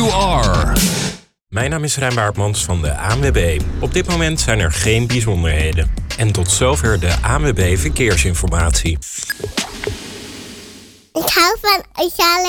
you are. Mijn naam is Rijn Baartmans van de ANWB. Op dit moment zijn er geen bijzonderheden. En tot zover de ANWB Verkeersinformatie. Ik hou van